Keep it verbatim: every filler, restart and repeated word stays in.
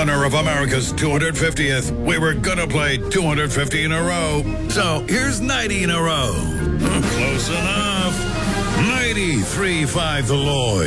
honor of America's two hundred fiftieth, we were gonna play two hundred fifty in a row. So here's ninety in a row. Close enough. ninety-three point five The Lloyd.